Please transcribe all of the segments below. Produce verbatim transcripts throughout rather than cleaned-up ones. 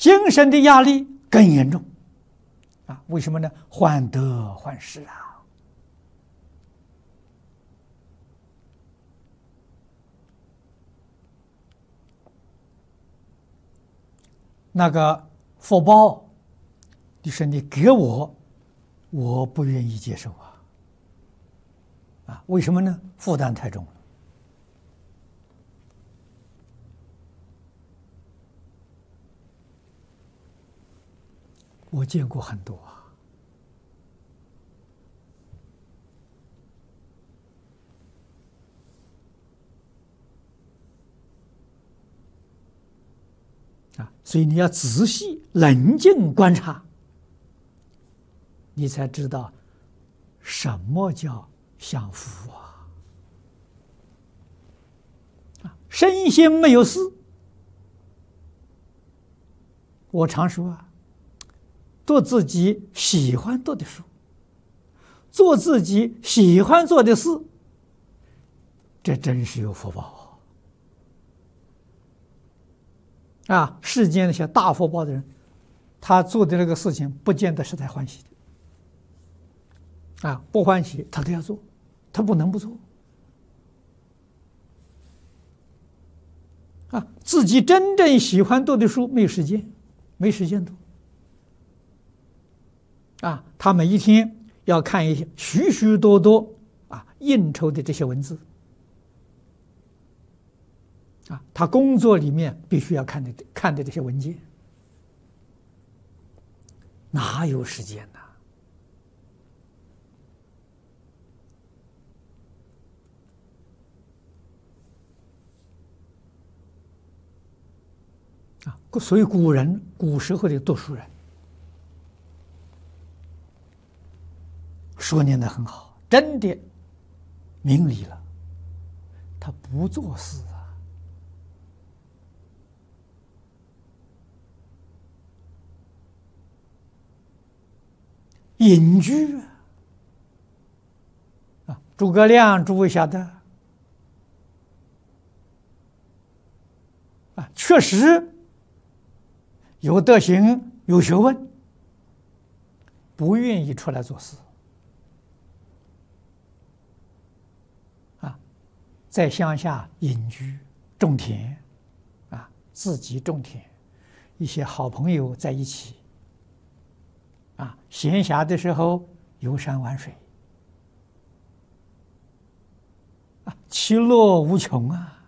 精神的压力更严重啊！为什么呢？患得患失啊！那个福报，你说你给我，我不愿意接受啊！啊，为什么呢？负担太重了。我见过很多啊，啊，所以你要仔细冷静观察，你才知道什么叫享福啊！啊，身心没有事，我常说啊。读自己喜欢读的书，做自己喜欢做的事，这真是有福报啊！世间那些大福报的人，他做的这个事情不见得是他欢喜的啊，不欢喜他都要做，他不能不做啊！自己真正喜欢读的书，没有时间，没时间读。啊，他每一天要看一些许许多多啊应酬的这些文字，啊，他工作里面必须要看的看的这些文件，哪有时间呢？啊，所以古人古时候的读书人。说念得很好，真的明理了，他不做事啊，隐居啊，啊，诸葛亮诸位晓得啊，确实有德行有学问，不愿意出来做事。在乡下隐居种田，啊，自己种田，一些好朋友在一起，啊，闲暇的时候游山玩水，啊，其乐无穷啊！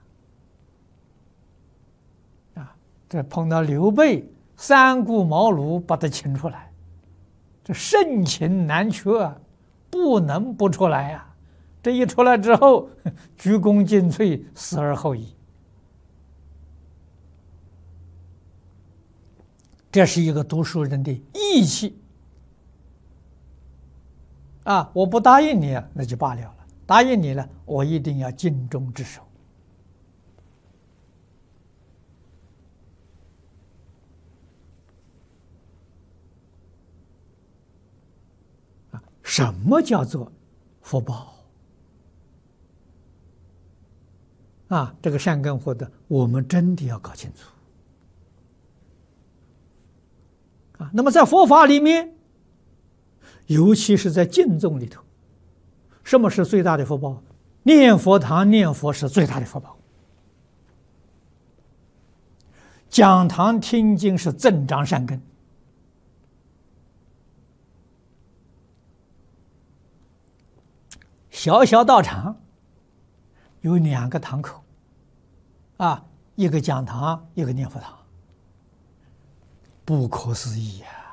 啊，这碰到刘备三顾茅庐把他请出来，这盛情难却啊，不能不出来呀、啊。这一出来之后，鞠躬尽瘁，死而后已。这是一个读书人的义气啊！我不答应你，那就罢了了；答应你了，我一定要尽忠职守。啊，什么叫做福报？啊，这个善根福德，我们真的要搞清楚啊。那么在佛法里面，尤其是在经宗里头，什么是最大的福报？念佛堂念佛是最大的福报，讲堂听经是增长善根。小小道场有两个堂口，啊，一个讲堂，一个念佛堂，不可思议呀、啊！